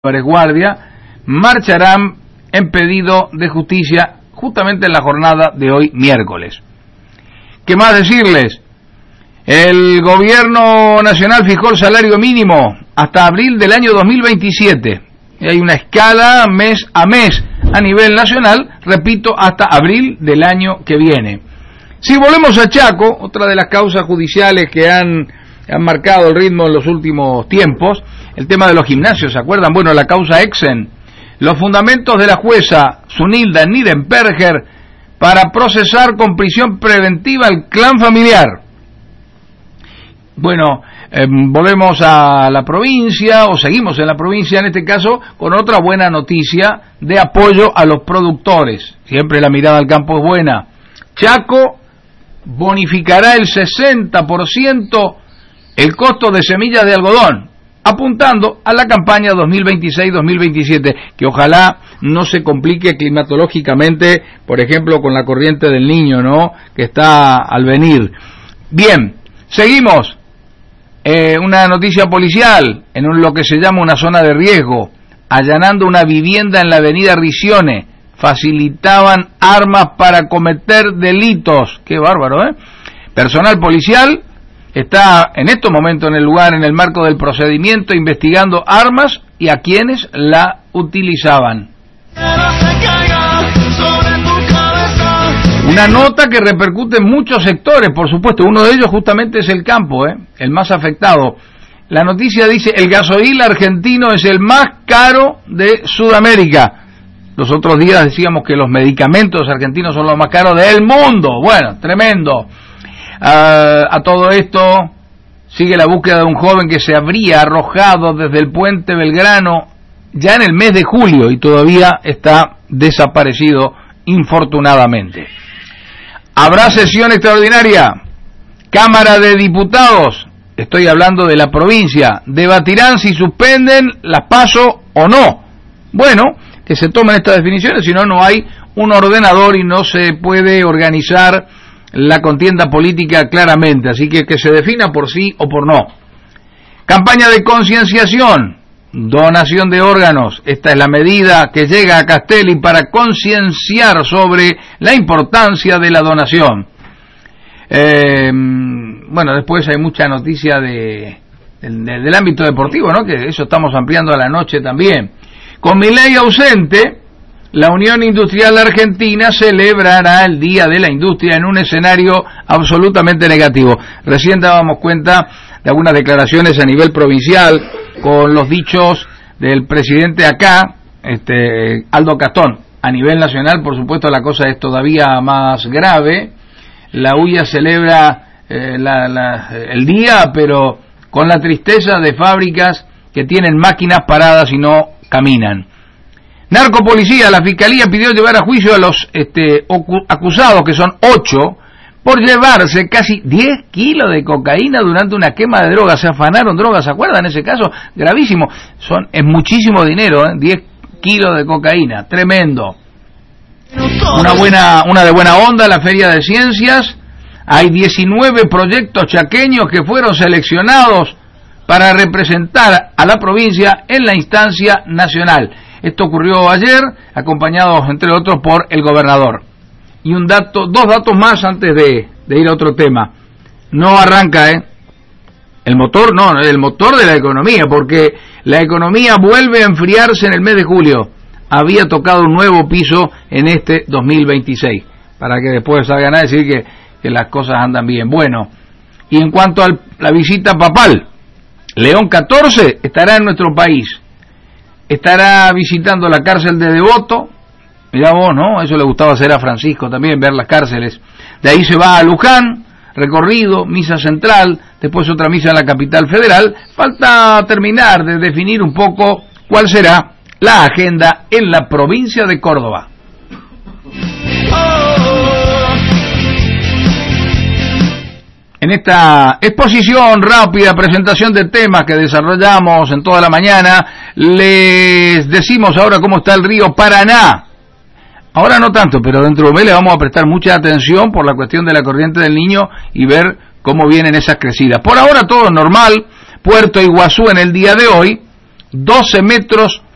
Guardia marcharán en pedido de justicia justamente en la jornada de hoy miércoles. ¿Qué más decirles? El gobierno nacional fijó el salario mínimo hasta abril del año 2027. Hay una escala mes a mes a nivel nacional, repito, hasta abril del año que viene. Si volvemos a Chaco, otra de las causas judiciales que han marcado el ritmo en los últimos tiempos, el tema de los gimnasios, ¿se acuerdan? Bueno, la causa Exen, los fundamentos de la jueza Zunilda Nirenberger para procesar con prisión preventiva al clan familiar. Bueno, volvemos a la provincia, o seguimos en la provincia en este caso, con otra buena noticia de apoyo a los productores. Siempre la mirada al campo es buena. Chaco bonificará el 60% el costo de semillas de algodón, apuntando a la campaña 2026-2027, que ojalá no se complique climatológicamente, por ejemplo, con la corriente del Niño, ¿no?, que está al venir. Bien, seguimos. Una noticia policial en lo que se llama una zona de riesgo, allanando una vivienda en la avenida Ricione, facilitaban armas para cometer delitos. Qué bárbaro, ¿eh? Personal policial está en estos momentos en el lugar, en el marco del procedimiento, investigando armas y a quienes la utilizaban. Una nota que repercute en muchos sectores, por supuesto, uno de ellos justamente es el campo, el más afectado. La noticia dice, el gasoil argentino es el más caro de Sudamérica. Los otros días decíamos que los medicamentos argentinos son los más caros del mundo. Bueno, tremendo. A todo esto sigue la búsqueda de un joven que se habría arrojado desde el puente Belgrano ya en el mes de julio y todavía está desaparecido, infortunadamente. ¿Habrá sesión extraordinaria? Cámara de Diputados, estoy hablando de la provincia, debatirán si suspenden las PASO o no. Bueno, que se tomen estas definiciones, si no, no hay un ordenador y no se puede organizar la contienda política claramente, así que se defina por sí o por no. Campaña de concienciación, donación de órganos, esta es la medida que llega a Castelli para concienciar sobre la importancia de la donación. Bueno, después hay mucha noticia del ámbito deportivo, ¿no?, que eso estamos ampliando a la noche también. Con Milei ausente, la Unión Industrial Argentina celebrará el Día de la Industria en un escenario absolutamente negativo. Recién dábamos cuenta de algunas declaraciones a nivel provincial con los dichos del presidente acá, Aldo Castón. A nivel nacional, por supuesto, la cosa es todavía más grave. La UIA celebra el día, pero con la tristeza de fábricas que tienen máquinas paradas y no caminan. Narcopolicía, la Fiscalía pidió llevar a juicio a los acusados, que son 8, por llevarse casi 10 kilos de cocaína durante una quema de drogas. Se afanaron drogas, ¿se acuerdan? Ese caso, gravísimo. Es muchísimo dinero, 10 kilos de cocaína, tremendo. Una de buena onda, la Feria de Ciencias. Hay 19 proyectos chaqueños que fueron seleccionados para representar a la provincia en la instancia nacional. Esto ocurrió ayer, acompañados, entre otros, por el gobernador. Y dos datos más antes de ir a otro tema. No arranca, el motor de la economía, porque la economía vuelve a enfriarse en el mes de julio. Había tocado un nuevo piso en este 2026, para que después salgan a decir que las cosas andan bien. Bueno, y en cuanto a la visita papal, León XIV estará en nuestro país. Estará visitando la cárcel de Devoto. Mirá vos, ¿no? Eso le gustaba hacer a Francisco también, ver las cárceles. De ahí se va a Luján, recorrido, misa central, después otra misa en la capital federal. Falta terminar de definir un poco cuál será la agenda en la provincia de Córdoba. En esta exposición rápida, presentación de temas que desarrollamos en toda la mañana, les decimos ahora cómo está el río Paraná. Ahora no tanto, pero dentro de un mes le vamos a prestar mucha atención por la cuestión de la corriente del Niño y ver cómo vienen esas crecidas. Por ahora todo normal. Puerto Iguazú en el día de hoy, 12 metros